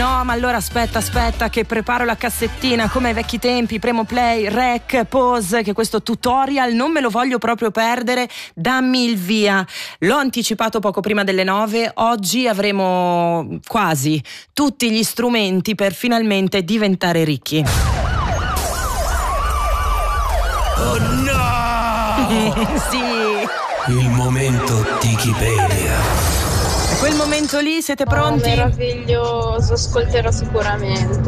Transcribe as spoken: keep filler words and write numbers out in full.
no, ma allora aspetta, aspetta che preparo la cassettina come ai vecchi tempi, premo play, rec, pause, che questo tutorial non me lo voglio proprio perdere, dammi il via. L'ho anticipato poco prima delle nove, oggi avremo quasi tutti gli strumenti per finalmente diventare ricchi. Oh no! Sì! Il momento Wikipedia. Quel momento lì, siete pronti? Oh, meraviglioso, ascolterò sicuramente.